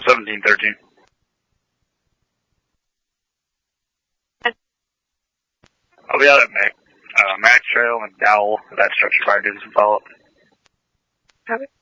1713. I'll be out at Mac Trail and Dowell. That structure fire doing some follow-up. Copy.